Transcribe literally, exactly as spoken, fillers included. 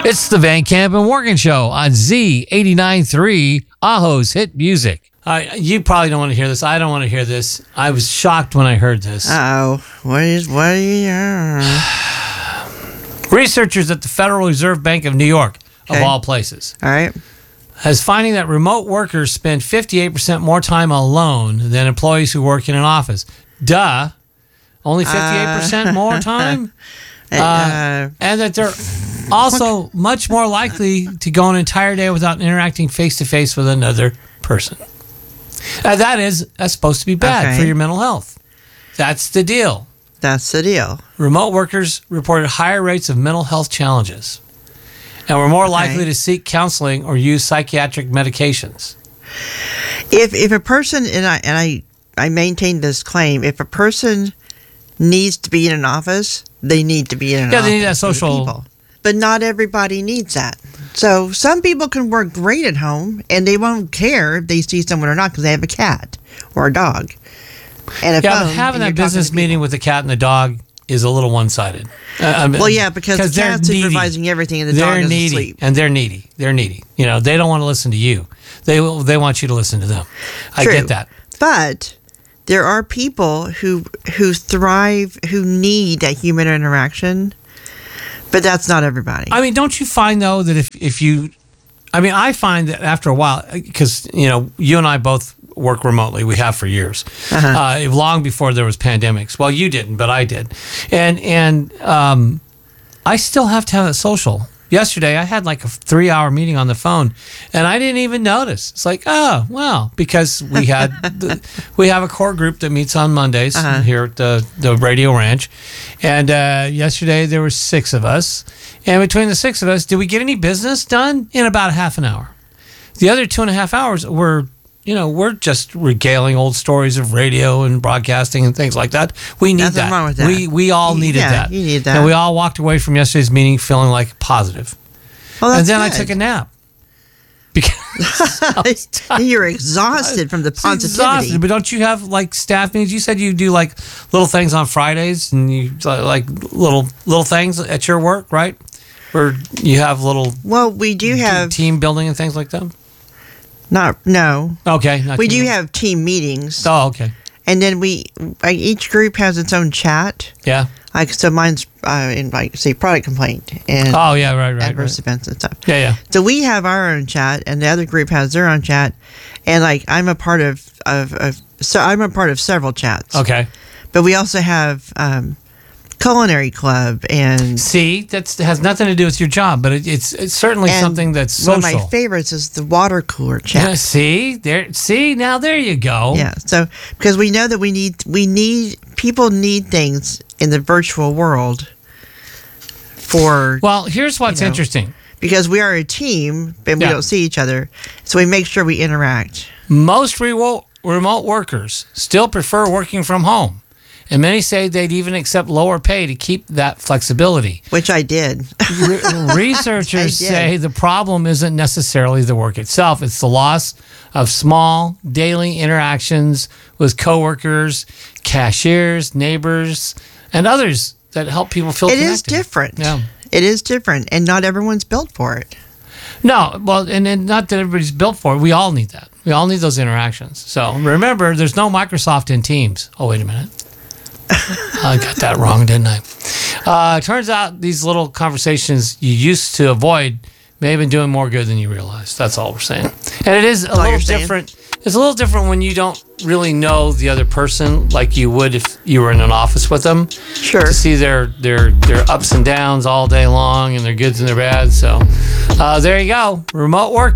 It's the Van Camp and Morgan Show on Z eighty-nine point three, Aho's Hit Music. Uh, you probably don't want to hear this. I don't want to hear this. I was shocked when I heard this. Uh-oh. What is, what are you... Researchers at the Federal Reserve Bank of New York, Okay. of all places, All right. has finding that remote workers spend fifty-eight percent more time alone than employees who work in an office. Duh. Only fifty-eight percent uh, more time? Uh, uh, and that they're also much more likely to go an entire day without interacting face-to-face with another person. Uh, that is that's supposed to be bad okay. for your mental health. That's the deal. That's the deal. Remote workers reported higher rates of mental health challenges and were more okay. likely to seek counseling or use psychiatric medications. If if a person, and I, and I, I maintain this claim, if a person needs to be in an office, they need to be in an yeah, office. Yeah, they need that social... People. But not everybody needs that. So some people can work great at home, and they won't care if they see someone or not because they have a cat or a dog. And a yeah, phone, but having and that business meeting with the cat and the dog is a little one-sided. Uh, I mean, well, yeah, because the cat's needy. supervising everything, and the they're dog is needy, asleep. And they're needy. They're needy. You know, they don't want to listen to you. They they want you to listen to them. I True. get that. But there are people who who thrive, who need that human interaction. But that's not everybody. I mean, don't you find, though, that if, if you... I mean, I find that after a while, because, you know, you and I both work remotely. We have for years. Uh-huh. Uh, long before there was pandemics. Well, you didn't, but I did. And, and um, I still have to have a social. Yesterday, I had like a three-hour meeting on the phone, and I didn't even notice. It's like, oh, wow, because we had the, we have a core group that meets on Mondays uh-huh. here at the, the Radio Ranch, and uh, yesterday there were six of us, and between the six of us, did we get any business done in about a half an hour? The other two and a half hours were, you know, we're just regaling old stories of radio and broadcasting and things like that. We need Nothing that. wrong with that. We we all needed yeah, that. You need that. And we all walked away from yesterday's meeting feeling like positive. Well, that's and then good. I took a nap. Because you're exhausted from the positivity. Exhausted, but don't you have like staff meetings? You said you do like little things on Fridays, and you like little little things at your work, right? Where you have little well, we do have team building and things like that. Not no. Okay. Not we team do building. have team meetings. Oh, okay. And then we, like, each group has its own chat. Yeah. Like, so mine's uh, in, like, say, product complaint and oh yeah, right, right, adverse right. events and stuff. Yeah, yeah. So we have our own chat, and the other group has their own chat, and like I'm a part of of, of so I'm a part of several chats. Okay. But we also have um, culinary club and see that's has nothing to do with your job, but it, it's it's certainly and something that's social. One of my favorites is the water cooler chat. Yeah, see there, see now there you go. Yeah. So because we know that we need we need people need things in the virtual world for. Well, here's what's you know, interesting. Because we are a team and we Yeah. don't see each other, so we make sure we interact. Most remote remote workers still prefer working from home, and many say they'd even accept lower pay to keep that flexibility. Which I did. Re- researchers I did. say the problem isn't necessarily the work itself. It's the loss of small daily interactions with coworkers, cashiers, neighbors, and others that help people feel It connected. is different. Yeah. It is different, and not everyone's built for it. No, well, and, and not that everybody's built for it. We all need that. We all need those interactions. So remember, there's no Microsoft in Teams. Oh, wait a minute. I got that wrong, didn't I? Uh, turns out these little conversations you used to avoid may have been doing more good than you realized. That's all we're saying. And it is a all little you're saying. different. It's a little different when you don't really know the other person like you would if you were in an office with them. Sure. To see their their their ups and downs all day long and their goods and their bads. So uh, there you go. Remote work.